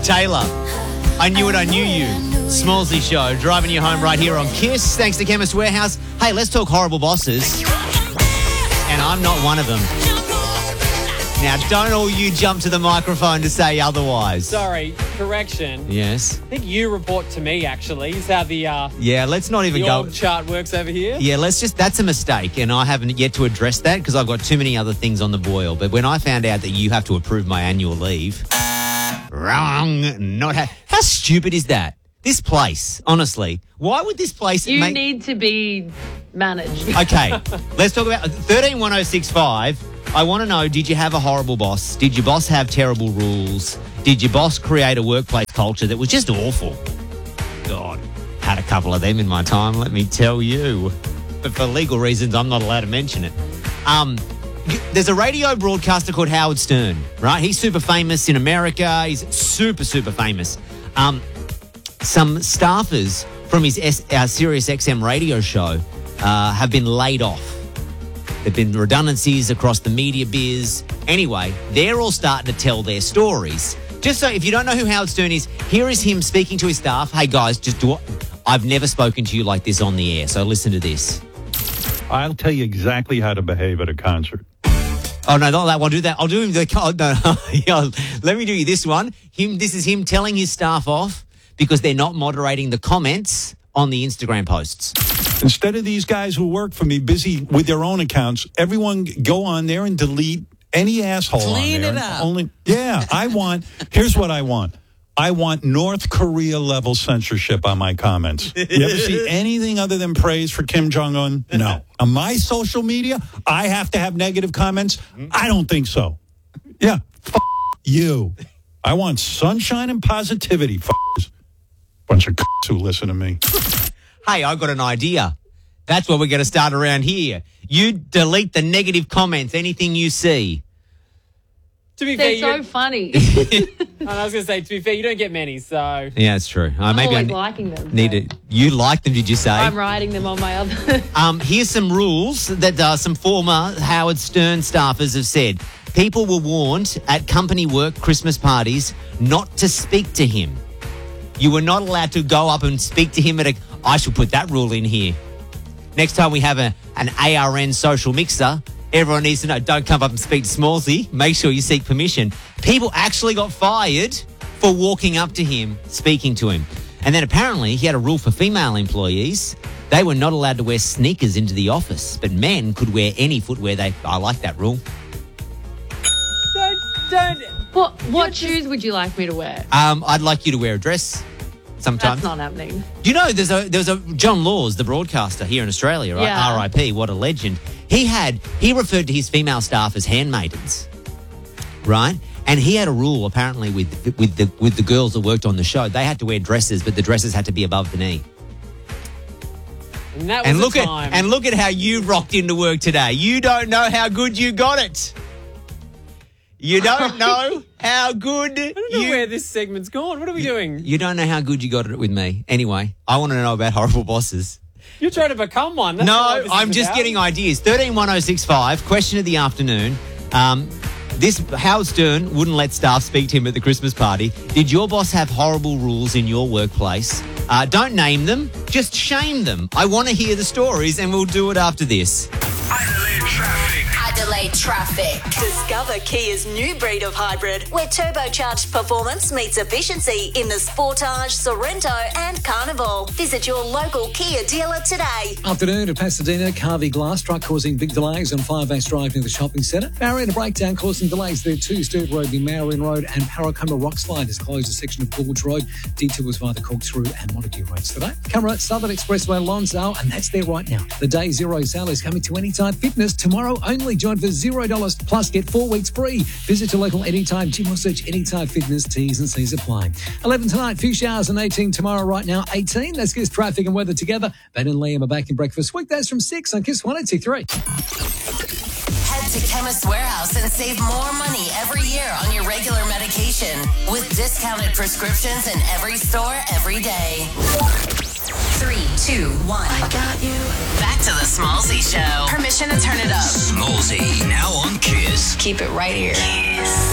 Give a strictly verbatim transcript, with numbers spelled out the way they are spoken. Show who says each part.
Speaker 1: Taylor. I knew it, I knew you. Smallsy Show, driving you home right here on Kiss. Thanks to Chemist Warehouse. Hey, let's talk horrible bosses. And I'm not one of them. Now, don't all you jump to the microphone to say otherwise.
Speaker 2: Sorry, correction.
Speaker 1: Yes.
Speaker 2: I think you report to me, actually. Is how the, uh,
Speaker 1: Yeah, let's not even
Speaker 2: the
Speaker 1: go.
Speaker 2: org chart works over here.
Speaker 1: Yeah, let's just, that's a mistake, and I haven't yet to address that because I've got too many other things on the boil. But when I found out that you have to approve my annual leave, wrong, not ha- how stupid is that? This place, honestly, why would this place
Speaker 3: You
Speaker 1: make...
Speaker 3: need to be managed.
Speaker 1: Okay, let's talk about thirteen one oh six five. I want to know, did you have a horrible boss? Did your boss have terrible rules? Did your boss create a workplace culture that was just awful? God, had a couple of them in my time, let me tell you. But for legal reasons, I'm not allowed to mention it. Um, there's a radio broadcaster called Howard Stern, right? He's super famous in America. He's super, super famous. Um, some staffers from his S- uh, Sirius X M radio show uh, have been laid off. There have been redundancies across the media biz. Anyway, they're all starting to tell their stories. Just so if you don't know who Howard Stern is, here is him speaking to his staff. Hey, guys, just do it. I've never spoken to you like this on the air, so listen to this.
Speaker 4: I'll tell you exactly how to behave at a concert.
Speaker 1: Oh, no, not that one. I'll do that. I'll do him the... Oh, no, let me do you this one. Him. This is him telling his staff off because they're not moderating the comments on the Instagram posts.
Speaker 4: Instead of these guys who work for me busy with their own accounts, everyone go on there and delete any asshole
Speaker 5: Clean
Speaker 4: on there.
Speaker 5: it up.
Speaker 4: Only, yeah, I want, here's what I want. I want North Korea level censorship on my comments. You ever see anything other than praise for Kim Jong-un? No. On my social media, I have to have negative comments? I don't think so. Yeah, f- you. I want sunshine and positivity, f***ers. Bunch of c***s who listen to me.
Speaker 1: Hey, I've got an idea. That's what we're going to start around here. You delete the negative comments, anything you see.
Speaker 2: To be
Speaker 3: They're
Speaker 2: fair,
Speaker 3: so
Speaker 2: you-
Speaker 3: funny.
Speaker 2: and I was going to say, to be fair, you don't get many, so...
Speaker 1: Yeah, it's true. Uh,
Speaker 3: I'm
Speaker 1: maybe I
Speaker 3: always
Speaker 1: ne-
Speaker 3: liking them.
Speaker 1: need
Speaker 3: so
Speaker 1: it. You like them, did you say?
Speaker 3: I'm writing them on my other...
Speaker 1: Um, here's some rules that uh, some former Howard Stern staffers have said. People were warned at company work Christmas parties not to speak to him. You were not allowed to go up and speak to him at a... I should put that rule in here. Next time we have a, an A R N social mixer, everyone needs to know, don't come up and speak to Smallsy. Make sure you seek permission. People actually got fired for walking up to him, speaking to him. And then apparently he had a rule for female employees. They were not allowed to wear sneakers into the office, but men could wear any footwear they... I like that rule.
Speaker 2: Don't, don't...
Speaker 3: What, what shoes would you like me to wear?
Speaker 1: Um, I'd like you to wear a dress sometimes.
Speaker 3: That's not happening.
Speaker 1: Do you know there's a there's a John Laws, the broadcaster here in Australia, right?
Speaker 3: Yeah.
Speaker 1: R I P, what a legend. He had he referred to his female staff as handmaidens, right? And he had a rule apparently with with the with the girls that worked on the show. They had to wear dresses, but the dresses had to be above the knee.
Speaker 2: And that was
Speaker 1: And
Speaker 2: the
Speaker 1: look at
Speaker 2: time.
Speaker 1: and look at how you rocked into work today. You don't know how good you got it. You don't know how good
Speaker 2: I don't know
Speaker 1: you
Speaker 2: where this segment's gone. What are we doing?
Speaker 1: You don't know how good you got it with me. Anyway, I want to know about horrible bosses.
Speaker 2: You're trying to become one. That's not
Speaker 1: No,
Speaker 2: what this
Speaker 1: I'm
Speaker 2: is
Speaker 1: just
Speaker 2: about.
Speaker 1: getting ideas. thirteen one oh six five, question of the afternoon. Um, this Howard Stern wouldn't let staff speak to him at the Christmas party. Did your boss have horrible rules in your workplace? Uh, don't name them, just shame them. I want to hear the stories, and we'll do it after this.
Speaker 6: Adelaide Traffic.
Speaker 7: Adelaide Traffic.
Speaker 8: Discover Kia's new breed of hybrid,
Speaker 7: Where turbocharged performance meets efficiency in the Sportage, Sorrento and Carnival. Visit your local Kia dealer today.
Speaker 5: Afternoon at Pasadena, Carvey glass truck causing big delays on Firebase Drive near the shopping centre. Barrier breakdown causing delays there too. Sturt Road near Marion Road and Parracombe Rock Slide has closed a section of Gorge Road. Detours via the Corkscrew and Montague roads today. Camera at Southern Expressway Lonsdale, and that's there right now. The Day Zero sale is coming to Anytime Fitness tomorrow only. Join for zero dollars plus get four weeks free. Visit your local Anytime gym or search Anytime Fitness. T's and C's apply. eleven tonight, few showers, and eighteen tomorrow. Right now, eighteen. Let's get traffic and weather together. Ben and Liam are back in breakfast weekdays from six on Kiss one oh two three.
Speaker 7: Head to Chemist Warehouse and save more money every year on your regular medication with discounted prescriptions in every store every day. Three, two, one. I got you. Back to the Smallsy Show. Permission to turn it up.
Speaker 6: Smallsy, now on Kiss.
Speaker 7: Keep it right here. Kiss.